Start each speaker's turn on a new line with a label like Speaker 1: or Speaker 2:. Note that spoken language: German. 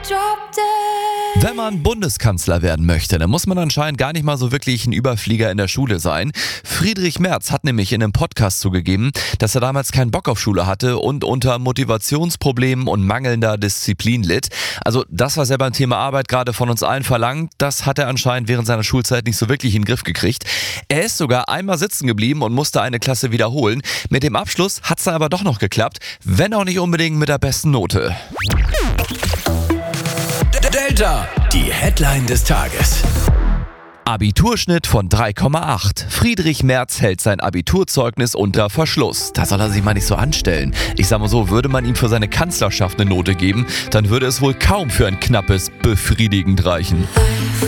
Speaker 1: Wenn man Bundeskanzler werden möchte, dann muss man anscheinend gar nicht mal so wirklich ein Überflieger in der Schule sein. Friedrich Merz hat nämlich in einem Podcast zugegeben, dass er damals keinen Bock auf Schule hatte und unter Motivationsproblemen und mangelnder Disziplin litt. Also das, was er beim Thema Arbeit gerade von uns allen verlangt, das hat er anscheinend während seiner Schulzeit nicht so wirklich in den Griff gekriegt. Er ist sogar einmal sitzen geblieben und musste eine Klasse wiederholen. Mit dem Abschluss hat es dann aber doch noch geklappt, wenn auch nicht unbedingt mit der besten Note.
Speaker 2: Delta, die Headline des Tages.
Speaker 1: Abiturschnitt von 3,8. Friedrich Merz hält sein Abiturzeugnis unter Verschluss. Da soll er sich mal nicht so anstellen. Ich sag mal so, würde man ihm für seine Kanzlerschaft eine Note geben, dann würde es wohl kaum für ein knappes befriedigend reichen.